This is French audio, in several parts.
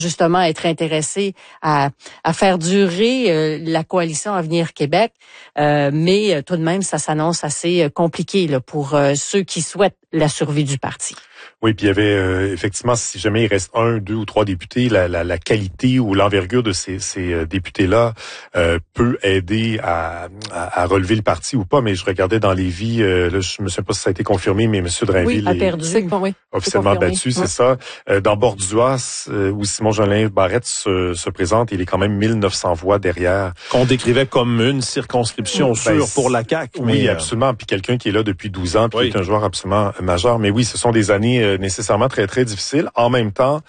justement être intéressés à faire durer la coalition Avenir Québec, mais tout de même, ça s'annonce assez compliqué là, pour ceux qui souhaitent la survie du parti. Oui, puis il y avait effectivement, si jamais il reste 1, 2 ou 3 députés, la qualité ou l'envergure de ces députés-là peut aider à relever le parti ou pas. Mais je regardais dans les vies, là, je me souviens pas si ça a été confirmé, mais M. Drainville a perdu. est officiellement battu, c'est ça. Dans Borduas, où Simon Jolin Barrette se présente, il est quand même 1900 voix derrière. Qu'on décrivait comme une circonscription sûre pour la CAQ. Oui, absolument. Puis quelqu'un qui est là depuis 12 ans, puis qui est un joueur absolument majeur. Mais oui, ce sont des années nécessairement très, très difficiles. En même temps,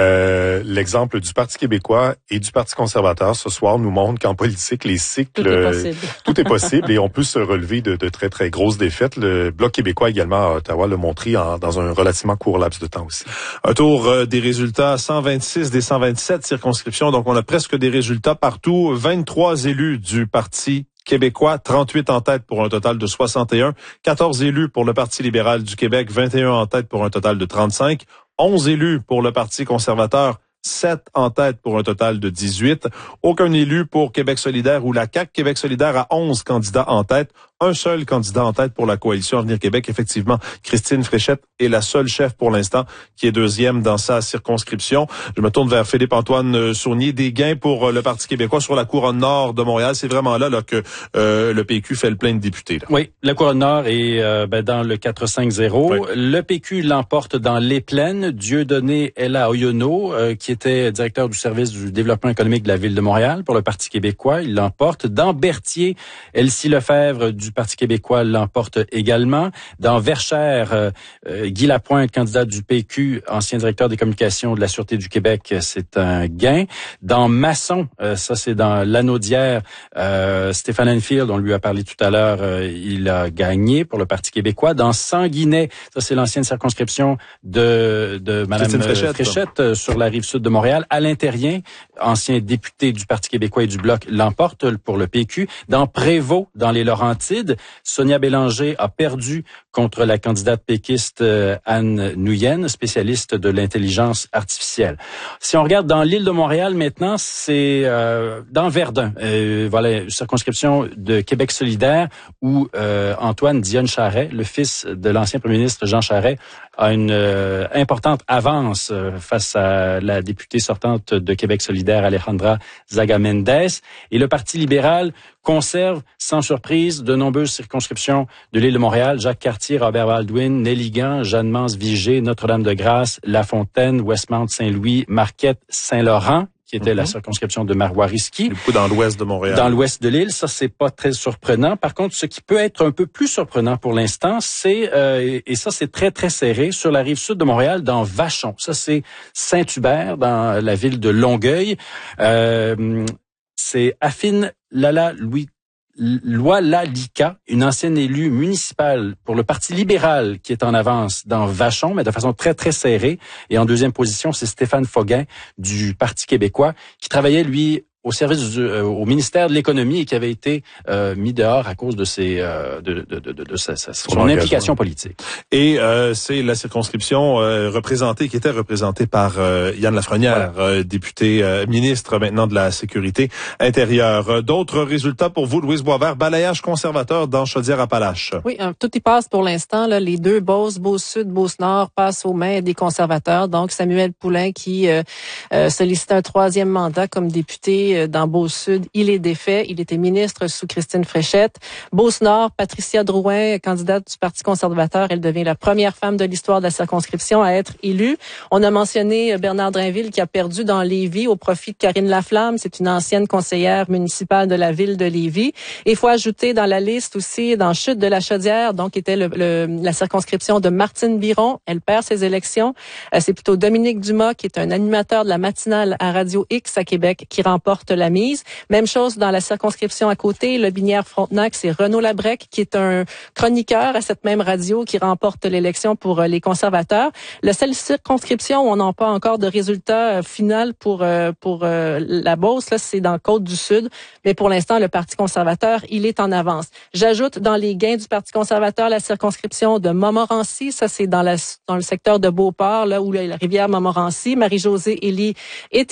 l'exemple du Parti québécois et du Parti conservateur ce soir nous montre qu'en politique, les cycles, tout est possible et on peut se relever de très, très grosses défaites. Le Bloc québécois également à Ottawa l'a montré dans un relativement court laps de temps aussi. Un tour des résultats, 126 des 127 circonscriptions, donc on a presque des résultats partout. 23 élus du Parti québécois, 38 en tête pour un total de 61, 14 élus pour le Parti libéral du Québec, 21 en tête pour un total de 35, 11 élus pour le Parti conservateur, 7 en tête pour un total de 18. Aucun élu pour Québec solidaire ou la CAQ. Québec solidaire a 11 candidats en tête. Un seul candidat en tête pour la coalition Avenir Québec. Effectivement, Christine Fréchette est la seule chef pour l'instant qui est deuxième dans sa circonscription. Je me tourne vers Philippe-Antoine Saunier. Des gains pour le Parti québécois sur la couronne nord de Montréal. C'est vraiment là que le PQ fait le plein de députés. Là. Oui, la couronne nord est dans le 4-5-0. Oui. Le PQ l'emporte dans les plaines. Dieudonné Ella Oyono, qui était directeur du service du développement économique de la Ville de Montréal pour le Parti québécois. Il l'emporte. Dans Berthier, Elsie Lefebvre du Parti québécois l'emporte également. Dans Verchères, Guy Lapointe, candidat du PQ, ancien directeur des communications de la Sûreté du Québec, c'est un gain. Dans Masson, ça c'est dans l'Anaudière, Stéphane Enfield, on lui a parlé tout à l'heure, il a gagné pour le Parti québécois. Dans Sanguinet, ça c'est l'ancienne circonscription de Mme Fréchette sur la rive sud de Montréal. Alain Terrien, ancien député du Parti québécois et du Bloc, l'emporte pour le PQ. Dans Prévost, dans les Laurentides, Sonia Bélanger a perdu contre la candidate péquiste Anne Nouyen, spécialiste de l'intelligence artificielle. Si on regarde dans l'île de Montréal maintenant, c'est dans Verdun, voilà, circonscription de Québec solidaire où Antoine Dionne-Charest, le fils de l'ancien premier ministre Jean Charest, a une importante avance face à la députée sortante de Québec solidaire, Alejandra Zaga-Mendes. Et le Parti libéral conserve, sans surprise, de nombreuses circonscriptions de l'île de Montréal. Jacques Cartier, Robert Baldwin, Néligan, Jeanne-Mance-Vigée, Notre-Dame-de-Grâce, La Fontaine, Westmount-Saint-Louis, Marquette, Saint-Laurent, qui était la circonscription de Marois-Risky. Du coup, dans l'ouest de Montréal. Dans l'ouest de l'île, ça, c'est pas très surprenant. Par contre, ce qui peut être un peu plus surprenant pour l'instant, c'est, et ça, c'est très, très serré, sur la rive sud de Montréal, dans Vachon. Ça, c'est Saint-Hubert, dans la ville de Longueuil. C'est Affine Loilalika, une ancienne élue municipale pour le Parti libéral qui est en avance dans Vachon, mais de façon très, très serrée. Et en deuxième position, c'est Stéphane Foguin du Parti québécois qui travaillait, lui, au service au ministère de l'économie et qui avait été mis dehors à cause de son implication politique. Et c'est la circonscription qui était représentée par Yann Lafrenière, voilà. Député ministre maintenant de la Sécurité intérieure. D'autres résultats pour vous, Louise Boisvert, balayage conservateur dans Chaudière-Appalaches. Oui, tout y passe pour l'instant. Là, les deux Beauce-Sud, Beauce-Nord passent aux mains des conservateurs. Donc Samuel Poulain qui sollicitait un troisième mandat comme député dans Beauce-Sud, il est défait. Il était ministre sous Christine Fréchette. Beauce-Nord, Patricia Drouin, candidate du Parti conservateur, elle devient la première femme de l'histoire de la circonscription à être élue. On a mentionné Bernard Drainville qui a perdu dans Lévis au profit de Karine Laflamme. C'est une ancienne conseillère municipale de la ville de Lévis. Et il faut ajouter dans la liste aussi, dans Chute de la Chaudière, donc était la circonscription de Martine Biron. Elle perd ses élections. C'est plutôt Dominique Dumas, qui est un animateur de la matinale à Radio X à Québec, qui remporte remporte la mise. Même chose dans la circonscription à côté, Lotbinière-Frontenac, c'est Renaud Labrec qui est un chroniqueur à cette même radio qui remporte l'élection pour les conservateurs. La seule circonscription où on n'a pas encore de résultat final pour la Beauce, là, c'est dans Côte-du-Sud. Mais pour l'instant, le Parti conservateur, il est en avance. J'ajoute dans les gains du Parti conservateur la circonscription de Montmorency. Ça, c'est dans le secteur de Beauport, là où la rivière Montmorency. Marie-Josée Elie est